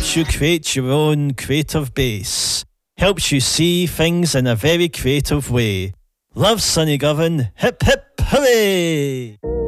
helps you create your own creative base. Helps you see things in a very creative way. Love Sonny Govan. Hip hip hooray!